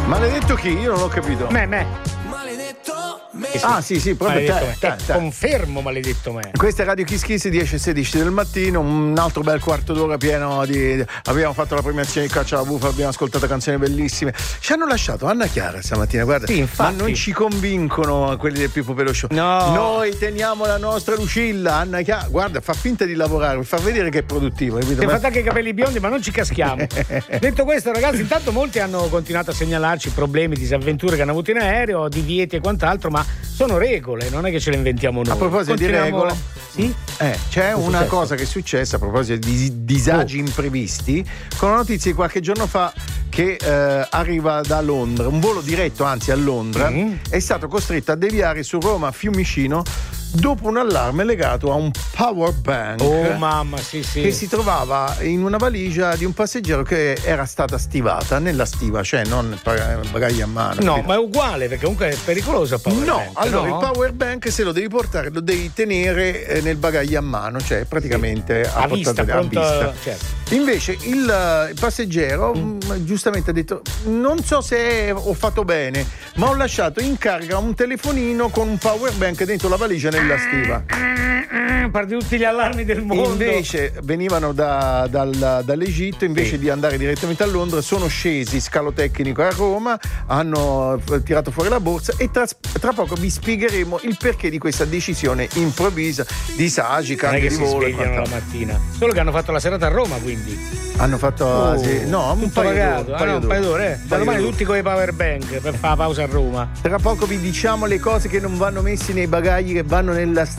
Maledetto chi? Io non l'ho capito. Me. Maledetto me. Ah sì, proprio te. Confermo, maledetto me. Questa è Radio Kiss Kiss 10:16 del mattino, un altro bel quarto d'ora pieno di. Abbiamo fatto la premiazione di Caccia alla Bufala, abbiamo ascoltato canzoni bellissime. Ci hanno lasciato Anna Chiara stamattina, guarda. Sì, infatti. Ma non ci convincono quelli del Pippo Pello Show. No. Noi teniamo la nostra Lucilla, Anna Chiara. Guarda, fa finta di lavorare, per far vedere che è produttiva. Ti ha fatto anche i capelli biondi, ma non ci caschiamo. Detto questo, ragazzi, intanto molti hanno continuato a segnalarci problemi, disavventure che hanno avuto in aereo, divieti e quant'altro, ma sono regole, non è che ce le inventiamo noi. A proposito di regole, sì? c'è una cosa che è successa a proposito di disagi imprevisti, con una notizia di qualche giorno fa che arriva da Londra, un volo diretto anzi a Londra, è stato costretto a deviare su Roma Fiumicino dopo un allarme legato a un power bank. Oh mamma, sì. Che si trovava in una valigia di un passeggero che era stata stivata nella stiva, cioè non bagagli a mano. No, ma è uguale, perché comunque è pericoloso il power bank. Allora no? Il power bank, se lo devi portare, lo devi tenere nel bagaglio a mano, cioè praticamente a vista, vista. Certo. Invece il passeggero giustamente ha detto: non so se ho fatto bene, ma ho lasciato in carica un telefonino con un power bank dentro la valigia nella stiva. Parti tutti gli allarmi del mondo. Invece venivano dall'Egitto, invece di andare direttamente a Londra, sono scesi scalotecnico a Roma, hanno tirato fuori la borsa e tra poco vi spiegheremo il perché di questa decisione improvvisa, disagi, cambi di volo. Non è che si svegliano la mattina, solo che hanno fatto la serata a Roma, quindi hanno fatto un paio d'ore. Da domani tutti con i power bank per fare la pausa a Roma. Tra poco vi diciamo le cose che non vanno messi nei bagagli, che vanno nella